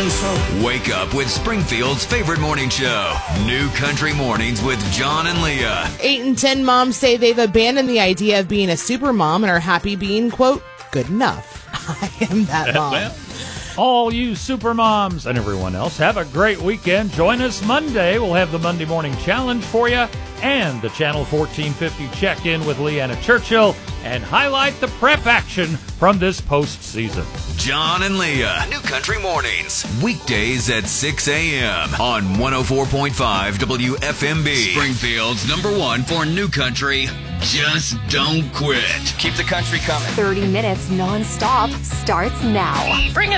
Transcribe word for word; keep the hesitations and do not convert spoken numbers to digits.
so. Wake up with Springfield's favorite morning show, New Country Mornings with John and Leah. Eight in ten moms say they've abandoned the idea of being a super mom and are happy being, quote, good enough. I am that mom. Well, all you super moms and everyone else, have a great weekend. Join us Monday. We'll have the Monday Morning Challenge for you and the Channel fourteen fifty check-in with Leanna Churchill and highlight the prep action from this postseason. John and Leah, New Country Mornings, weekdays at six a.m. on one oh four point five W F M B. Springfield's number one for New Country. Just don't quit. Keep the country coming. thirty minutes nonstop starts now. Bring it